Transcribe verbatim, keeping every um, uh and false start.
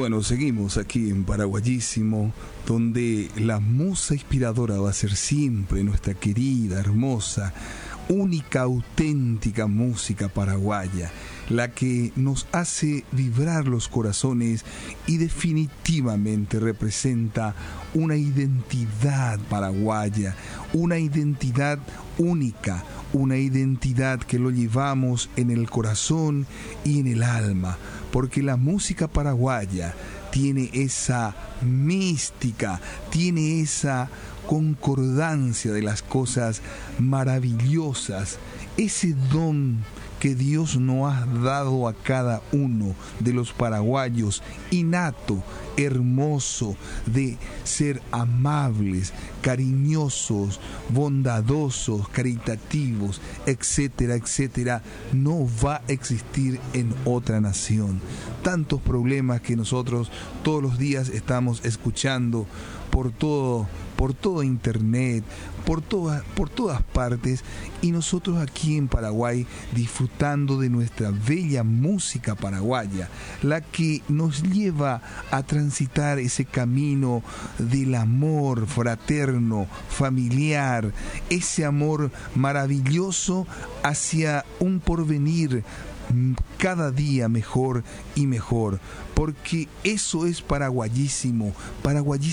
Bueno, seguimos aquí en Paraguayísimo, donde la musa inspiradora va a ser siempre nuestra querida, hermosa, única, auténtica música paraguaya, la que nos hace vibrar los corazones y definitivamente representa una identidad paraguaya, una identidad única, una identidad que lo llevamos en el corazón y en el alma, porque la música paraguaya tiene esa mística, tiene esa concordancia de las cosas maravillosas, ese don que Dios nos ha dado a cada uno de los paraguayos, innato, hermoso, de ser amables, cariñosos, bondadosos, caritativos, etcétera, etcétera, no va a existir en otra nación. Tantos problemas que nosotros todos los días estamos escuchando por todo, por todo internet, por todas, por todas partes, y nosotros aquí en Paraguay disfrutando de nuestra bella música paraguaya, la que nos lleva a transitar ese camino del amor fraterno, familiar, ese amor maravilloso hacia un porvenir cada día mejor y mejor, porque eso es paraguayísimo, paraguayísimo.